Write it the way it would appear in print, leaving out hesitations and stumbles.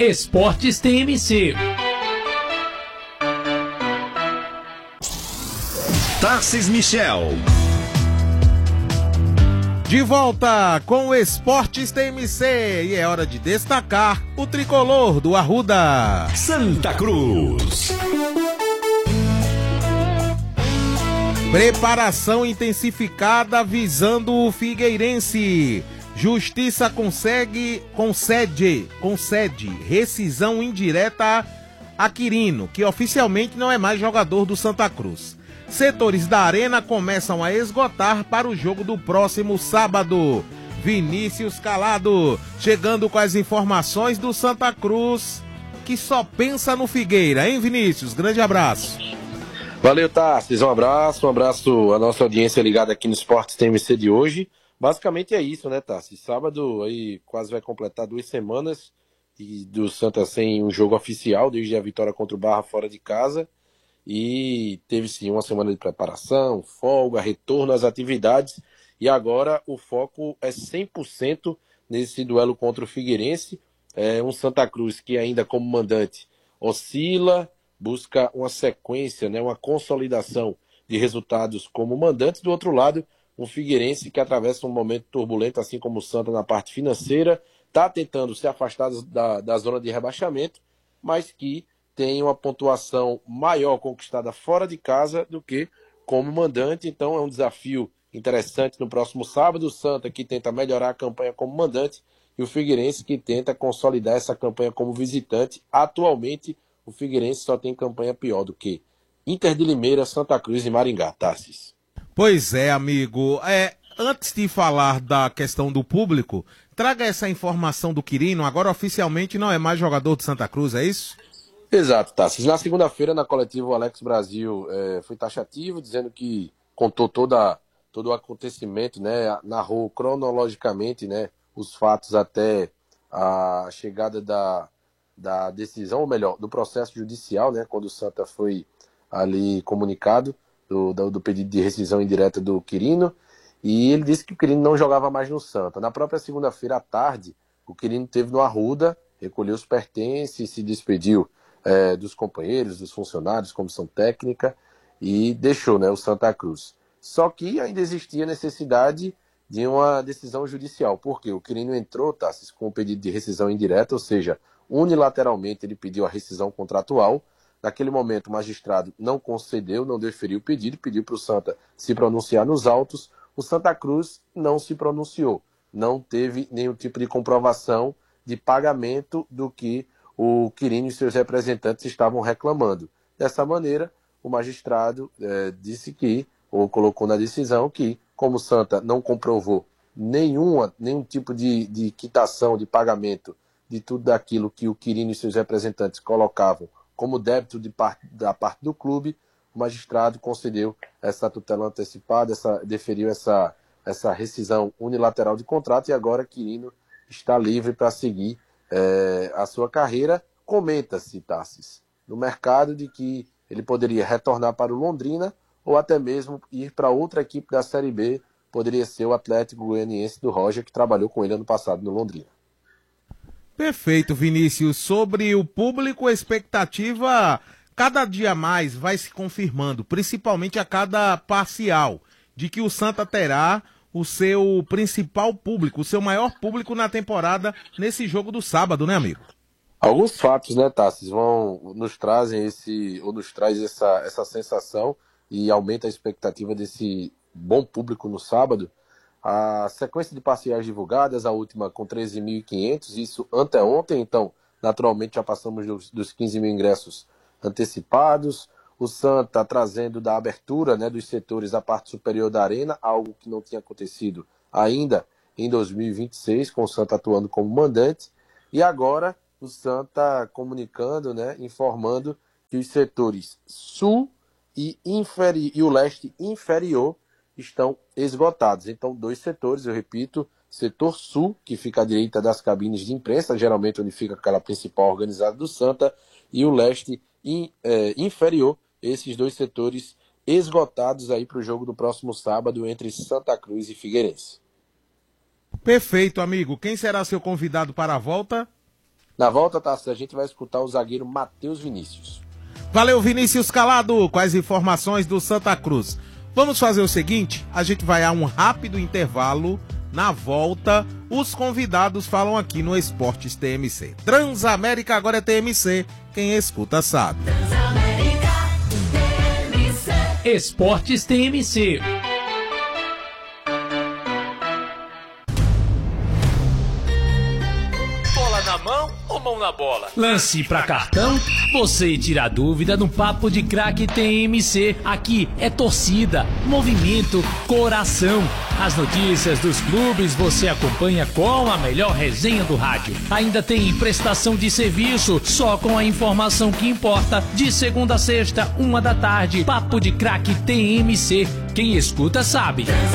Esportes TMC. Tarcis Michel. De volta com o Esportes TMC e é hora de destacar o tricolor do Arruda. Santa Cruz. Preparação intensificada visando o Figueirense. Justiça concede rescisão indireta a Quirino, que oficialmente não é mais jogador do Santa Cruz. Setores da arena começam a esgotar para o jogo do próximo sábado. Vinícius Calado, chegando com as informações do Santa Cruz, que só pensa no Figueira, hein, Vinícius? Grande abraço. Valeu, Tarcis, um abraço à nossa audiência ligada aqui no Esportes TMC de hoje. Basicamente é isso, né, Tarcis? Sábado aí quase vai completar 2 semanas e do Santa sem um jogo oficial, desde a vitória contra o Barra fora de casa. E teve sim uma semana de preparação, folga, retorno às atividades, e agora o foco é 100% nesse duelo contra o Figueirense. É um Santa Cruz que ainda como mandante oscila, busca uma sequência, né, uma consolidação de resultados como mandante. Do outro lado, um Figueirense que atravessa um momento turbulento, assim como o Santa na parte financeira, está tentando se afastar da zona de rebaixamento, mas que tem uma pontuação maior conquistada fora de casa do que como mandante. Então é um desafio interessante no próximo sábado. O Santa que tenta melhorar a campanha como mandante e o Figueirense que tenta consolidar essa campanha como visitante. Atualmente o Figueirense só tem campanha pior do que Inter de Limeira, Santa Cruz e Maringá, Tarcis. Pois é, amigo. Antes de falar da questão do público, traga essa informação do Quirino. Agora oficialmente não é mais jogador do Santa Cruz, é isso? Exato, Tarcis. Na segunda-feira, na coletiva, o Alex Brasil foi taxativo, dizendo que contou todo o acontecimento, né, narrou cronologicamente, né, os fatos até a chegada da decisão, ou melhor, do processo judicial, né, quando o Santa foi ali comunicado do pedido de rescisão indireta do Quirino, e ele disse que o Quirino não jogava mais no Santa. Na própria segunda-feira à tarde, o Quirino esteve no Arruda, recolheu os pertences, se despediu dos companheiros, dos funcionários, comissão técnica, e deixou, né, o Santa Cruz. Só que ainda existia necessidade de uma decisão judicial, porque o Quirino entrou, Tarcis, com o pedido de rescisão indireta, ou seja, unilateralmente ele pediu a rescisão contratual. Naquele momento o magistrado não concedeu, não deferiu o pedido, pediu para o Santa se pronunciar nos autos. O Santa Cruz não se pronunciou, não teve nenhum tipo de comprovação de pagamento do que o Quirino e seus representantes estavam reclamando. Dessa maneira, o magistrado disse que, ou colocou na decisão que, como o Santa não comprovou nenhum tipo de quitação, de pagamento de tudo daquilo que o Quirino e seus representantes colocavam como débito da parte do clube, o magistrado concedeu essa tutela antecipada, deferiu essa rescisão unilateral de contrato, e agora Quirino está livre para seguir a sua carreira. Comenta-se, Tarcis, no mercado de que ele poderia retornar para o Londrina ou até mesmo ir para outra equipe da Série B, poderia ser o Atlético Goianiense do Roger, que trabalhou com ele ano passado no Londrina. Perfeito, Vinícius. Sobre o público, a expectativa cada dia mais vai se confirmando, principalmente a cada parcial, de que o Santa terá o seu principal público, o seu maior público na temporada nesse jogo do sábado, né, amigo? Alguns fatos, né, Tassis, nos traz essa sensação e aumenta a expectativa desse bom público no sábado. A sequência de parciais divulgadas, a última com 13.500, isso anteontem, então naturalmente já passamos dos 15 mil ingressos antecipados. O Santa trazendo da abertura, né, dos setores à parte superior da arena, algo que não tinha acontecido ainda em 2026, com o Santa atuando como mandante. E agora o Santa comunicando, né, informando que os setores sul e o leste inferior estão esgotados. Então, 2 setores, eu repito, setor sul, que fica à direita das cabines de imprensa, geralmente onde fica aquela principal organizada do Santa, e o leste inferior, esses 2 setores esgotados aí para o jogo do próximo sábado entre Santa Cruz e Figueirense. Perfeito, amigo. Quem será seu convidado para a volta? Na volta, Tassi, a gente vai escutar o zagueiro Matheus Vinícius. Valeu, Vinícius Calado, com as informações do Santa Cruz. Vamos fazer o seguinte, a gente vai a um rápido intervalo. Na volta, os convidados falam aqui no Esportes TMC. Transamérica agora é TMC, quem escuta sabe. Transamérica TMC. Esportes TMC. Bola na mão ou mão na bola? Lance pra cartão, você tira a dúvida no Papo de Craque TMC. Aqui é torcida, movimento, coração. As notícias dos clubes você acompanha com a melhor resenha do rádio. Ainda tem prestação de serviço, só com a informação que importa. De segunda a sexta, 1 da tarde, Papo de Craque TMC. Quem escuta sabe.